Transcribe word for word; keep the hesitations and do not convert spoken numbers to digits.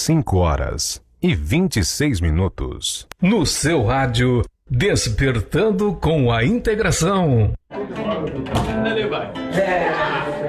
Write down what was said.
cinco horas e vinte e seis minutos. No seu rádio, Despertando com a Integração. Ele vai. É.